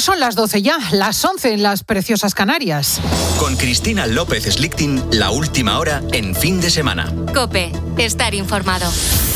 Pues son las 12 ya, las 11 en las preciosas Canarias. Con Cristina López Slichting, la última hora en fin de semana. COPE, estar informado.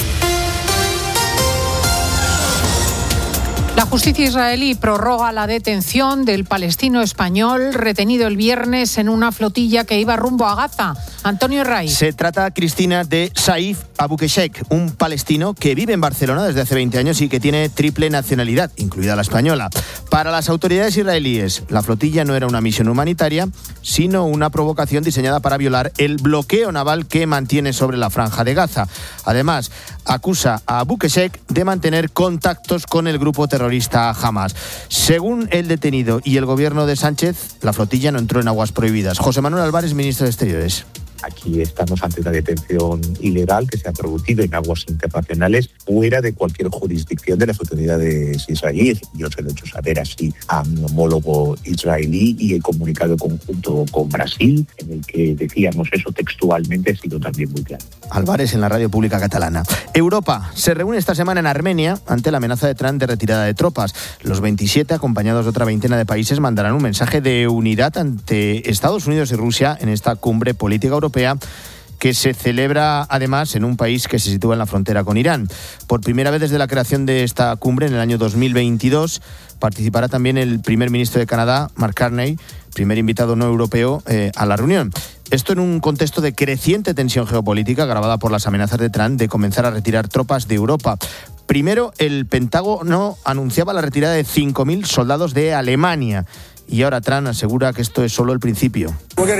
La justicia israelí prorroga la detención del palestino español retenido el viernes en una flotilla que iba rumbo a Gaza. Antonio Ray. Se trata, Cristina, de Saif Abukeshek, un palestino que vive en Barcelona desde hace 20 años y que tiene triple nacionalidad, incluida la española. Para las autoridades israelíes, la flotilla no era una misión humanitaria, sino una provocación diseñada para violar el bloqueo naval que mantiene sobre la franja de Gaza. Además, acusa a Abukeshek de mantener contactos con el grupo terrorista Hamas. Según el detenido y el gobierno de Sánchez, la flotilla no entró en aguas prohibidas. José Manuel Álvarez, ministro de Exteriores. Aquí estamos ante una detención ilegal que se ha producido en aguas internacionales fuera de cualquier jurisdicción de las autoridades israelíes. Yo se lo he hecho saber así a mi homólogo israelí y he comunicado conjunto con Brasil, en el que decíamos eso textualmente, ha sido también muy claro. Álvarez en la radio pública catalana. Europa se reúne esta semana en Armenia ante la amenaza de Trump de retirada de tropas. Los 27, acompañados de otra veintena de países, mandarán un mensaje de unidad ante Estados Unidos y Rusia en esta cumbre política europea que se celebra además en un país que se sitúa en la frontera con Irán. Por primera vez desde la creación de esta cumbre en el año 2022 participará también el primer ministro de Canadá, Mark Carney, primer invitado no europeo a la reunión. Esto en un contexto de creciente tensión geopolítica agravada por las amenazas de Trump de comenzar a retirar tropas de Europa. Primero, el Pentágono anunciaba la retirada de 5.000 soldados de Alemania. Y ahora Trump asegura que esto es solo el principio.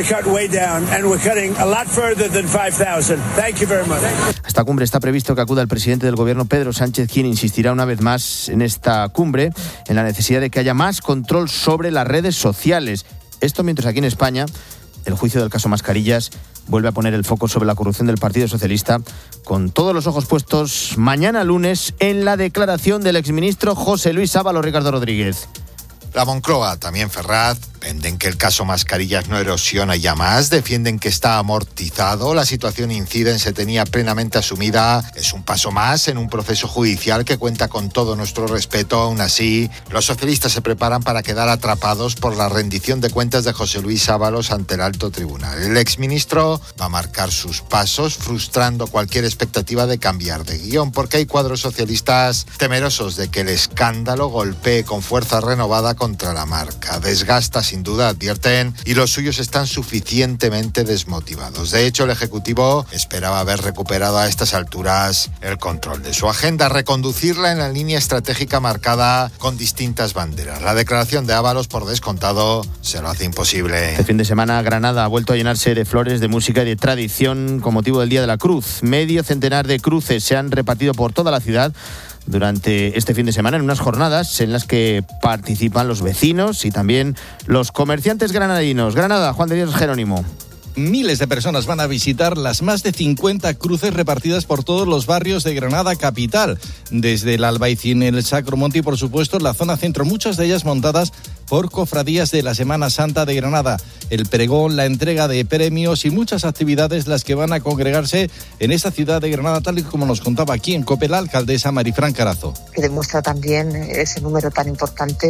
A esta cumbre está previsto que acuda el presidente del gobierno, Pedro Sánchez, quien insistirá una vez más en esta cumbre en la necesidad de que haya más control sobre las redes sociales. Esto mientras aquí en España el juicio del caso Mascarillas vuelve a poner el foco sobre la corrupción del Partido Socialista, con todos los ojos puestos mañana lunes en la declaración del exministro José Luis Ábalos. Ricardo Rodríguez. La Moncloa, también Ferraz, venden que el caso Mascarillas no erosiona ya más, defienden que está amortizado, la situación inciden se tenía plenamente asumida, es un paso más en un proceso judicial que cuenta con todo nuestro respeto. Aún así, los socialistas se preparan para quedar atrapados por la rendición de cuentas de José Luis Ábalos ante el alto tribunal. El exministro va a marcar sus pasos, frustrando cualquier expectativa de cambiar de guión, porque hay cuadros socialistas temerosos de que el escándalo golpee con fuerza renovada contra la marca. Desgasta sin duda, advierten, y los suyos están suficientemente desmotivados. De hecho, el Ejecutivo esperaba haber recuperado a estas alturas el control de su agenda, reconducirla en la línea estratégica marcada con distintas banderas. La declaración de Ábalos, por descontado, se lo hace imposible. Este fin de semana, Granada ha vuelto a llenarse de flores, de música y de tradición con motivo del Día de la Cruz. Medio centenar de cruces se han repartido por toda la ciudad durante este fin de semana en unas jornadas en las que participan los vecinos y también los comerciantes granadinos. Granada, Juan de Dios Jerónimo. Miles de personas van a visitar las más de 50 cruces repartidas por todos los barrios de Granada capital, desde el Albaicín, el Sacromonte y por supuesto la zona centro, muchas de ellas montadas por cofradías de la Semana Santa de Granada. El pregón, la entrega de premios y muchas actividades las que van a congregarse en esta ciudad de Granada, tal y como nos contaba aquí en COPE la alcaldesa Marifran Carazo. Que demuestra también ese número tan importante,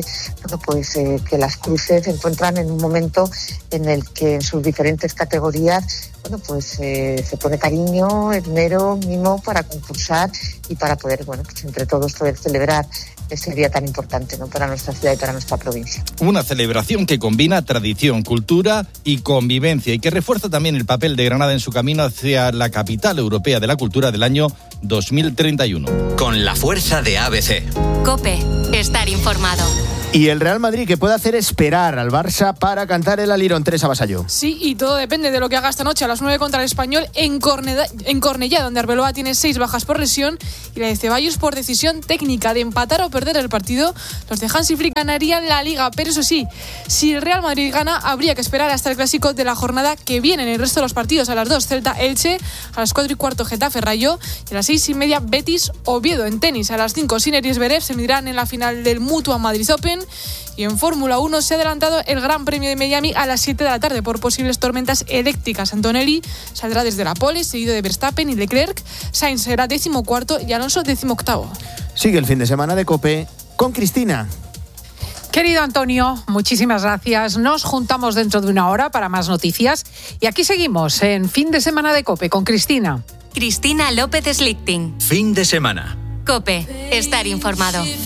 que las cruces se encuentran en un momento en el que en sus diferentes categorías se pone cariño, esmero, mimo para concursar y para poder, entre todos poder celebrar ese día tan importante, para nuestra ciudad y para nuestra provincia. Una celebración que combina tradición, cultura y convivencia y que refuerza también el papel de Granada en su camino hacia la capital europea de la cultura del año 2031. Con la fuerza de ABC. COPE, estar informado. Y el Real Madrid, que puede hacer esperar al Barça para cantar el alirón. Teresa Vasallo. Sí, y todo depende de lo que haga esta noche a las 9 contra el Español en Cornellá, donde Arbeloa tiene 6 bajas por lesión y la de Ceballos por decisión técnica. De empatar o perder el partido, los de Hansi Flick ganarían la Liga. Pero eso sí, si el Real Madrid gana, habría que esperar hasta el clásico de la jornada que viene. En el resto de los partidos, a las 2 Celta-Elche, a las 4:15 Getafe-Rayo y a las 6:30 Betis-Oviedo. En tenis, a las 5 Sinner y Zverev se medirán en la final del Mutua Madrid Open. Y en Fórmula 1 se ha adelantado el Gran Premio de Miami a las 7 de la tarde por posibles tormentas eléctricas. Antonelli saldrá desde la pole, seguido de Verstappen y Leclerc. Sainz será 14º y Alonso 18º. Sigue el fin de semana de COPE con Cristina. Querido Antonio, muchísimas gracias. Nos juntamos dentro de una hora para más noticias. Y aquí seguimos en Fin de Semana de COPE con Cristina. Cristina López Slichting. Fin de semana. COPE. Estar informado.